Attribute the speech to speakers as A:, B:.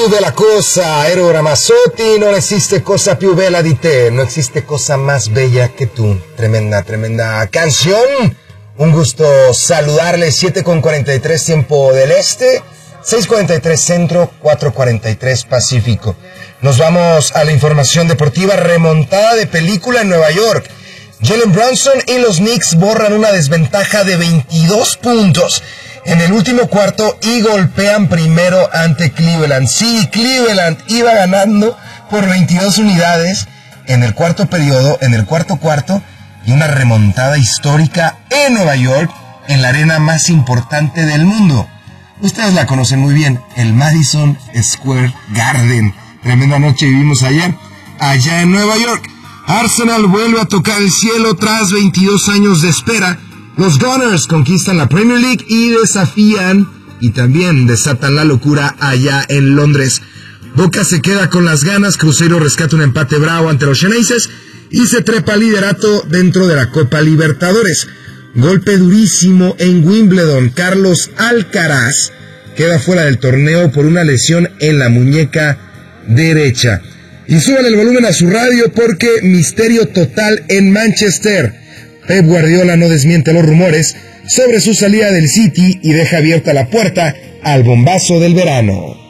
A: chiude la cosa, Ero Ramazzotti, non esiste cosa più bella di te, no existe cosa más bella que tú. Tremenda canción. Un gusto saludarles, 7:43 tiempo del este, 6:43 centro, 4:43 pacífico. Nos vamos a la información deportiva. Remontada de película en Nueva York. Jalen Brunson y los Knicks borran una desventaja de 22 puntos en el último cuarto y golpean primero ante Cleveland. Sí, Cleveland iba ganando por 22 unidades en el cuarto periodo, en el cuarto cuarto, y una remontada histórica en Nueva York, en la arena más importante del mundo. Ustedes la conocen muy bien, el Madison Square Garden. Tremenda noche vivimos allá en Nueva York. Arsenal vuelve a tocar el cielo tras 22 años de espera. Los Gunners conquistan la Premier League y desafían y también desatan la locura allá en Londres. Boca se queda con las ganas, Cruzeiro rescata un empate bravo ante los Xeneises y se trepa al liderato dentro de la Copa Libertadores. Golpe durísimo en Wimbledon. Carlos Alcaraz queda fuera del torneo por una lesión en la muñeca derecha. Y suban el volumen a su radio porque misterio total en Manchester. Pep Guardiola no desmiente los rumores sobre su salida del City y deja abierta la puerta al bombazo del verano.